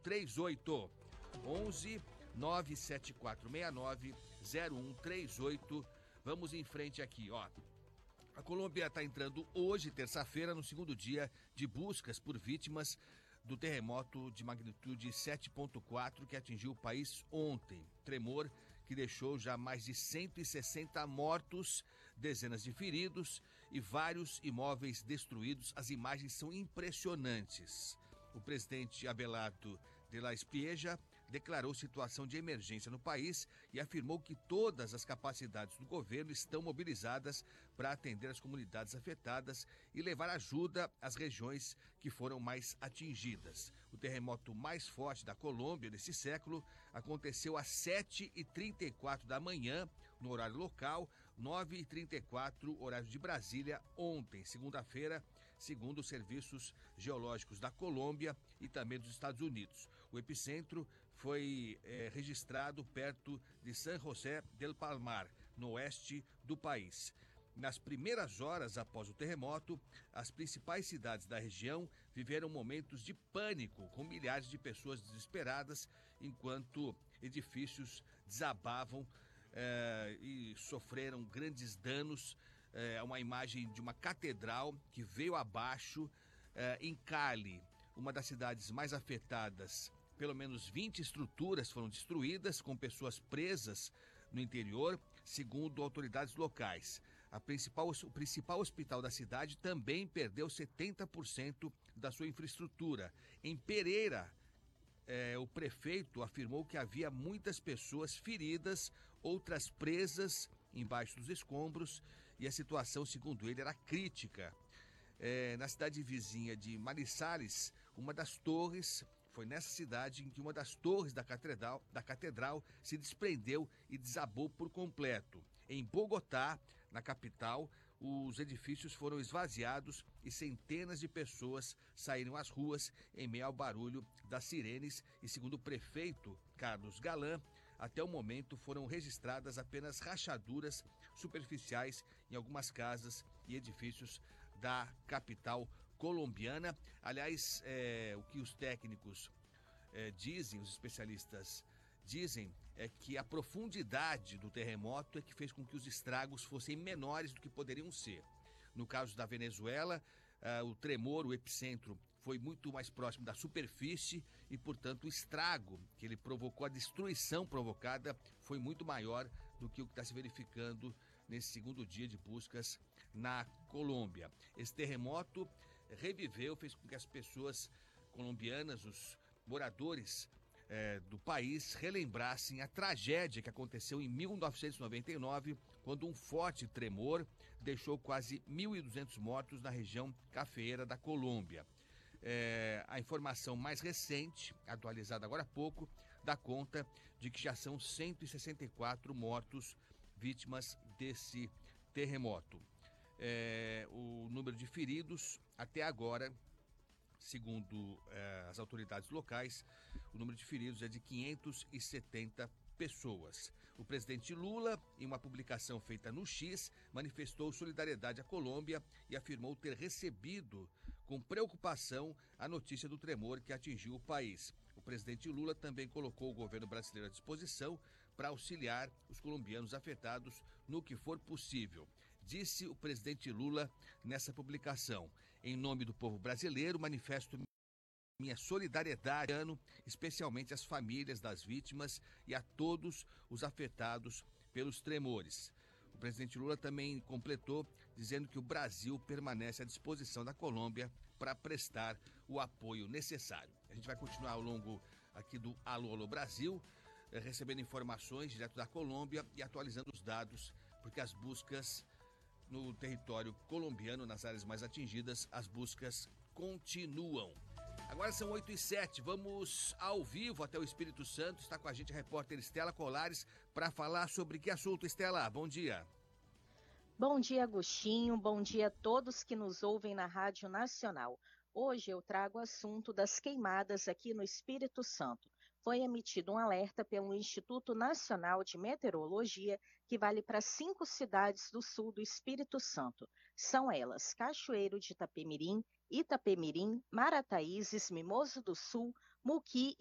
0138. 11 97469 0138. Vamos em frente aqui, ó. A Colômbia está entrando hoje, terça-feira, no segundo dia de buscas por vítimas do terremoto de magnitude 7,4 que atingiu o país ontem. Tremor que deixou já mais de 160 mortos, dezenas de feridos e vários imóveis destruídos. As imagens são impressionantes. O presidente Abelardo de la Espriella declarou situação de emergência no país e afirmou que todas as capacidades do governo estão mobilizadas para atender as comunidades afetadas e levar ajuda às regiões que foram mais atingidas. O terremoto mais forte da Colômbia desse século aconteceu às 7h34 da manhã, no horário local, 9h34, horário de Brasília, ontem, segunda-feira, segundo os serviços geológicos da Colômbia e também dos Estados Unidos. O epicentro foi registrado perto de San José del Palmar, no oeste do país. Nas primeiras horas após o terremoto, as principais cidades da região viveram momentos de pânico, com milhares de pessoas desesperadas, enquanto edifícios desabavam e sofreram grandes danos. Uma imagem de uma catedral que veio abaixo em Cali, uma das cidades mais afetadas. Pelo menos 20 estruturas foram destruídas, com pessoas presas no interior, segundo autoridades locais. O principal hospital da cidade também perdeu 70% da sua infraestrutura. Em Pereira, o prefeito afirmou que havia muitas pessoas feridas, outras presas embaixo dos escombros, e a situação, segundo ele, era crítica. Na cidade vizinha de Manizales, uma das torres... Foi nessa cidade em que uma das torres da catedral se desprendeu e desabou por completo. Em Bogotá, na capital, os edifícios foram esvaziados e centenas de pessoas saíram às ruas em meio ao barulho das sirenes. E segundo o prefeito Carlos Galan, até o momento foram registradas apenas rachaduras superficiais em algumas casas e edifícios da capital colombiana. Aliás, o que os técnicos dizem, os especialistas dizem, é que a profundidade do terremoto é que fez com que os estragos fossem menores do que poderiam ser. No caso da Venezuela, o tremor, o epicentro, foi muito mais próximo da superfície e, portanto, o estrago que ele provocou, a destruição provocada, foi muito maior do que o que está se verificando nesse segundo dia de buscas na Colômbia. Esse terremoto reviveu, fez com que as pessoas colombianas, os moradores do país, relembrassem a tragédia que aconteceu em 1999, quando um forte tremor deixou quase 1.200 mortos na região cafeeira da Colômbia. A informação mais recente, atualizada agora há pouco, dá conta de que já são 164 mortos vítimas desse terremoto. O número de feridos até agora, segundo as autoridades locais, o número de feridos é de 570 pessoas. O presidente Lula, em uma publicação feita no X, manifestou solidariedade à Colômbia e afirmou ter recebido com preocupação a notícia do tremor que atingiu o país. O presidente Lula também colocou o governo brasileiro à disposição para auxiliar os colombianos afetados no que for possível. Disse o presidente Lula nessa publicação: em nome do povo brasileiro, manifesto minha solidariedade, especialmente às famílias das vítimas e a todos os afetados pelos tremores. O presidente Lula também completou dizendo que o Brasil permanece à disposição da Colômbia para prestar o apoio necessário. A gente vai continuar ao longo aqui do Alô Alô Brasil, recebendo informações direto da Colômbia e atualizando os dados, porque as buscas no território colombiano, nas áreas mais atingidas, as buscas continuam. Agora são 8h07, vamos ao vivo até o Espírito Santo. Está com a gente a repórter Estela Colares para falar sobre que assunto, Estela? Bom dia. Bom dia, Agostinho. Bom dia a todos que nos ouvem na Rádio Nacional. Hoje eu trago o assunto das queimadas aqui no Espírito Santo. Foi emitido um alerta pelo Instituto Nacional de Meteorologia que vale para 5 cidades do sul do Espírito Santo. São elas Cachoeiro de Itapemirim, Marataízes, Mimoso do Sul, Muqui